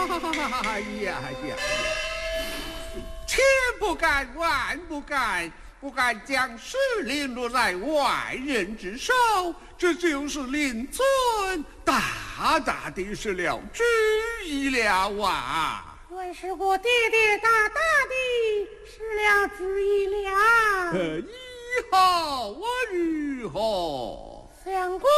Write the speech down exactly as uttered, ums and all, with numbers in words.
哎呀呀！千不敢，万不敢，不敢将事凌落在外人之手，这就是令尊大大的失了旨意了啊！ 原是我爹爹大大的失了旨意了。 呃，以后我如何？ 相公。